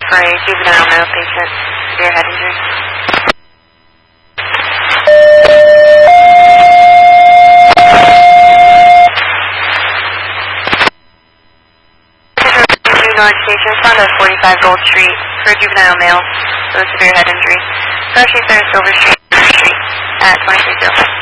for a juvenile male patient, severe head injury. Juvenile education found at 45 Gold Street for a juvenile male with a severe head injury. Car sheets are Silver Street at 23 Field.